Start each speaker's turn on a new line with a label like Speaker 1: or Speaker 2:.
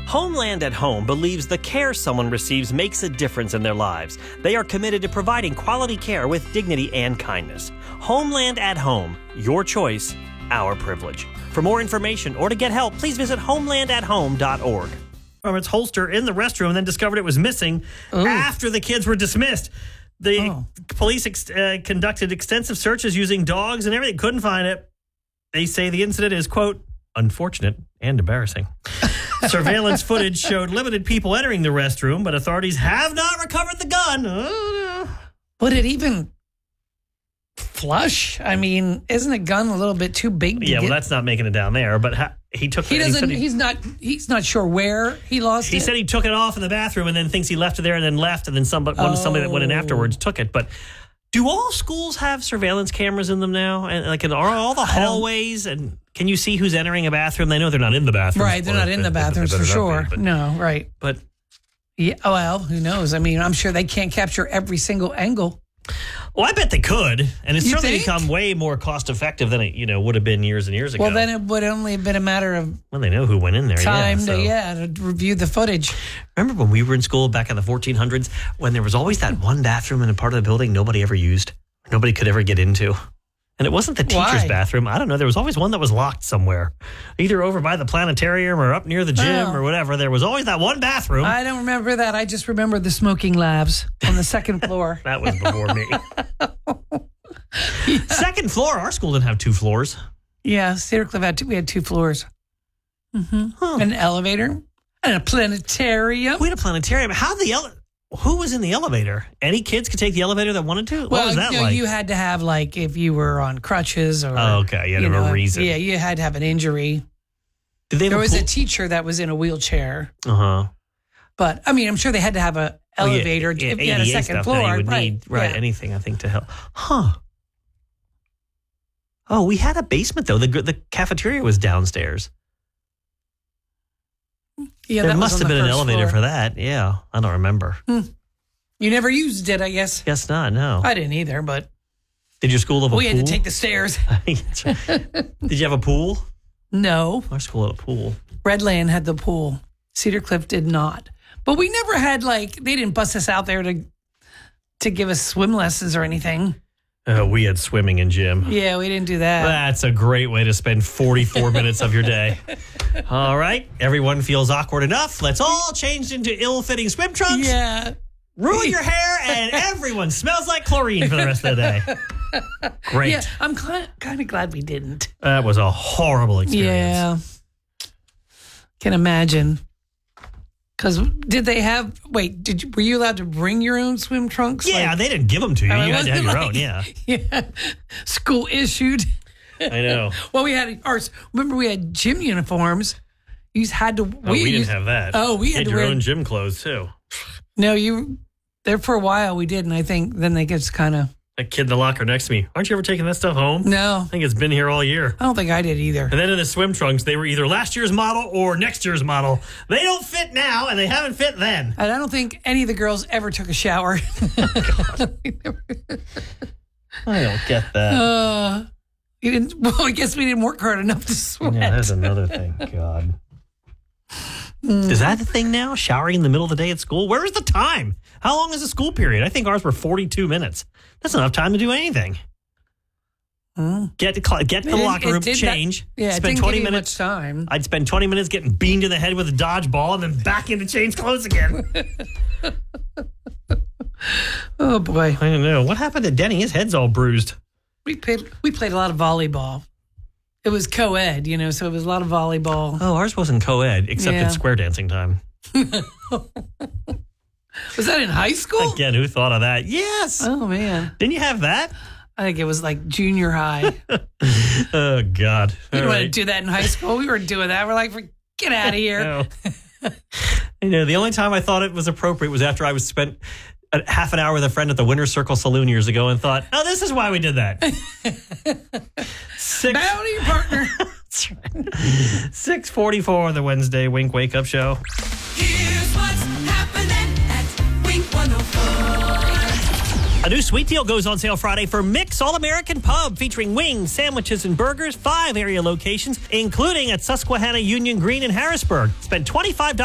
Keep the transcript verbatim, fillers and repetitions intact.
Speaker 1: Homeland at Home believes the care someone receives makes a difference in their lives. They are committed to providing quality care with dignity and kindness. Homeland at Home. Your choice, our privilege. For more information or to get help, please visit homeland at home dot org. From its holster in the restroom and then discovered it was missing Ooh. after the kids were dismissed. The oh. police ex- uh, conducted extensive searches using dogs and everything. Couldn't find it. They say the incident is, quote, unfortunate and embarrassing. Surveillance footage showed limited people entering the restroom, but authorities have not recovered the gun. Oh, no.
Speaker 2: Would it even flush? I mean, isn't a gun a little bit too big? To
Speaker 1: yeah,
Speaker 2: get?
Speaker 1: well, that's not making it down there. But ha- he took.
Speaker 2: He doesn't.
Speaker 1: He
Speaker 2: He's
Speaker 1: he,
Speaker 2: not. He's not sure where he lost
Speaker 1: he
Speaker 2: it.
Speaker 1: He said he took it off in the bathroom and then thinks he left it there and then left, and then somebody, oh. somebody that went in afterwards took it. But do all schools have surveillance cameras in them now? And like, in, are all the hallways and can you see who's entering a bathroom? They know they're not in the bathroom.
Speaker 2: Right, they're not in the bathrooms for sure. Be, but, no, right.
Speaker 1: But
Speaker 2: yeah, well, who knows? I mean, I'm sure they can't capture every single angle.
Speaker 1: Well, I bet they could, and it's
Speaker 2: you
Speaker 1: certainly
Speaker 2: think?
Speaker 1: become way more cost effective than it, you know, would have been years and years ago.
Speaker 2: Well, then it would only have been a matter of
Speaker 1: well, they know who went in there.
Speaker 2: Time
Speaker 1: yeah, so.
Speaker 2: to yeah to review the footage.
Speaker 1: Remember when we were in school back in the fourteen hundreds when there was always that one bathroom in a part of the building nobody ever used, nobody could ever get into. And it wasn't the teacher's
Speaker 2: Why?
Speaker 1: bathroom. I don't know. There was always one that was locked somewhere, either over by the planetarium or up near the gym
Speaker 2: oh.
Speaker 1: or whatever. There was always that one bathroom.
Speaker 2: I don't remember that. I just remember the smoking labs on the second floor.
Speaker 1: That was before me. yeah. Second floor. Our school didn't have two floors.
Speaker 2: Yeah, Cedar Cliff had two. We had two floors. Mm-hmm. Huh. An elevator and a planetarium.
Speaker 1: We had a planetarium. How the ele- Who was in the elevator? Any kids could take the elevator that wanted to? What
Speaker 2: well,
Speaker 1: was that
Speaker 2: you know,
Speaker 1: like?
Speaker 2: You had to have, like, if you were on crutches or...
Speaker 1: Oh, okay. You had to have
Speaker 2: know,
Speaker 1: a reason.
Speaker 2: Yeah, you had to have an injury.
Speaker 1: Did they have
Speaker 2: there
Speaker 1: a
Speaker 2: was
Speaker 1: pool?
Speaker 2: a teacher that was in a wheelchair.
Speaker 1: Uh-huh.
Speaker 2: But, I mean, I'm sure they had to have an elevator
Speaker 1: oh, yeah,
Speaker 2: if
Speaker 1: yeah,
Speaker 2: you had a second
Speaker 1: stuff
Speaker 2: floor.
Speaker 1: Now you would
Speaker 2: right,
Speaker 1: need, right,
Speaker 2: yeah.
Speaker 1: anything, I think, to help. Huh. Oh, we had a basement, though. The the cafeteria was downstairs.
Speaker 2: Yeah,
Speaker 1: there
Speaker 2: that
Speaker 1: must
Speaker 2: was
Speaker 1: have
Speaker 2: on
Speaker 1: been
Speaker 2: the
Speaker 1: an
Speaker 2: first
Speaker 1: elevator
Speaker 2: floor.
Speaker 1: for that. Yeah, I don't remember.
Speaker 2: Hmm. You never used it, I guess.
Speaker 1: Guess not, no.
Speaker 2: I didn't either, but...
Speaker 1: Did your school have a
Speaker 2: we
Speaker 1: pool?
Speaker 2: We had to take the stairs.
Speaker 1: Did you have a pool?
Speaker 2: No.
Speaker 1: Our school had a pool.
Speaker 2: Redland had the pool. Cedar Cliff did not. But we never had, like, they didn't bust us out there to to give us swim lessons or anything.
Speaker 1: Uh, we had swimming in gym.
Speaker 2: Yeah, we didn't do that.
Speaker 1: That's a great way to spend forty-four minutes of your day. All right. Everyone feels awkward enough. Let's all change into ill-fitting swim trunks.
Speaker 2: Yeah.
Speaker 1: Ruin your hair, and everyone smells like chlorine for the rest of the day. Great.
Speaker 2: Yeah, I'm kind of glad we didn't.
Speaker 1: That was a horrible experience.
Speaker 2: Yeah. Can imagine. Because did they have, wait, did you, were you allowed to bring your own swim trunks?
Speaker 1: Yeah,
Speaker 2: like,
Speaker 1: they didn't give them to you. You had to have your
Speaker 2: like,
Speaker 1: own, yeah.
Speaker 2: Yeah. School issued.
Speaker 1: I know.
Speaker 2: Well, we had ours. Remember, we had gym uniforms. You had to.
Speaker 1: Oh, we, we didn't
Speaker 2: used,
Speaker 1: have that.
Speaker 2: Oh, we
Speaker 1: you
Speaker 2: had,
Speaker 1: had
Speaker 2: to
Speaker 1: your
Speaker 2: wear,
Speaker 1: own gym clothes, too.
Speaker 2: No, you, there for a while we did, and I think then they just kind of.
Speaker 1: That kid in the locker next to me. Aren't you ever taking that stuff home?
Speaker 2: No.
Speaker 1: I think it's been here all year.
Speaker 2: I don't think I did either.
Speaker 1: And then in the swim trunks, they were either last year's model or next year's model. They don't fit now, and they haven't fit then.
Speaker 2: And I don't think any of the girls ever took a shower.
Speaker 1: I don't get that.
Speaker 2: Uh, you didn't. Well, I guess we didn't work hard enough to sweat.
Speaker 1: Yeah, that's another thing. God. Mm. Is that the thing now? Showering in the middle of the day at school? Where is the time? How long is the school period? I think ours were forty-two minutes. That's enough time to do anything.
Speaker 2: Mm.
Speaker 1: Get to get to the locker room, change.
Speaker 2: That, yeah,
Speaker 1: spend
Speaker 2: it didn't
Speaker 1: twenty
Speaker 2: give you
Speaker 1: minutes.
Speaker 2: Much time.
Speaker 1: I'd spend twenty minutes getting beamed in the head with a dodgeball, and then back into change clothes again.
Speaker 2: Oh boy!
Speaker 1: I don't know what happened to Denny. His head's all bruised.
Speaker 2: We played. We played a lot of volleyball. It was co-ed, you know, so it was a lot of volleyball.
Speaker 1: Oh, ours wasn't co-ed, except
Speaker 2: yeah.
Speaker 1: it's square dancing time.
Speaker 2: Was that in high school?
Speaker 1: Again, who thought of that? Yes.
Speaker 2: Oh, man.
Speaker 1: Didn't you have that?
Speaker 2: I think it was like junior high.
Speaker 1: Oh, God.
Speaker 2: You didn't
Speaker 1: right.
Speaker 2: want to do that in high school. We were doing that. We're like, get out of here.
Speaker 1: No. You know, the only time I thought it was appropriate was after I was spent a half an hour with a friend at the Winter Circle Saloon years ago and thought, oh, this is why we did that. Six,
Speaker 2: Bounty partner.
Speaker 1: That's right. six forty-four on the Wednesday Wink Wake Up Show.
Speaker 3: Here's what's happening at Wink one oh four.
Speaker 1: A new sweet deal goes on sale Friday for Mick's All-American Pub, featuring wings, sandwiches, and burgers, five area locations, including at Susquehanna, Union Green, and Harrisburg. Spend twenty-five dollars